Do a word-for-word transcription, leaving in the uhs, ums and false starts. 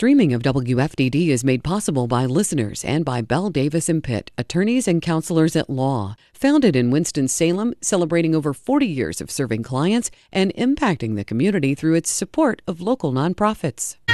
Streaming of W F D D is made possible by listeners and by Bell Davis and Pitt, attorneys and counselors at law. Founded in Winston-Salem, celebrating over forty years of serving clients and impacting the community through its support of local nonprofits.